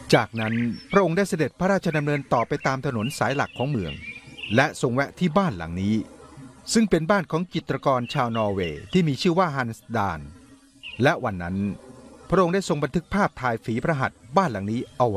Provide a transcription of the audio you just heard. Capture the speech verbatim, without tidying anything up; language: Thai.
จากนั้นพระองค์ได้เสด็จพระราชดำเนินต่อไปตามถนนสายหลักของเมืองและทรงแวะที่บ้านหลังนี้ซึ่งเป็นบ้านของจิตรกรชาวนอร์เวย์ที่มีชื่อว่าฮันส์ดานและวันนั้นพระองค์ได้ทรงบันทึกภาพถ่ายฝีพระหัตถ์บ้านหลังนี้เอา